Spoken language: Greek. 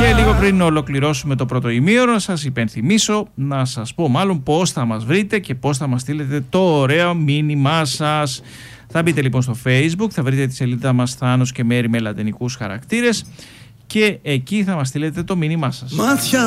Και λίγο πριν ολοκληρώσουμε το πρώτο ημίωρο, να σας υπενθυμίσω, να σας πω μάλλον πώς θα μας βρείτε και πώς θα μας στείλετε το ωραίο μήνυμά σας. Θα μπείτε λοιπόν στο Facebook, θα βρείτε τη σελίδα μας Θάνος και Μέρη με λατινικούς χαρακτήρες και εκεί θα μας στείλετε το μήνυμά σας.